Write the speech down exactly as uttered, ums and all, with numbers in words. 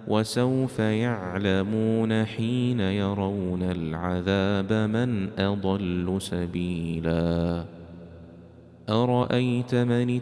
وسوف يعلمون حين يرون العذاب من أضل سبيلا. أرأيت من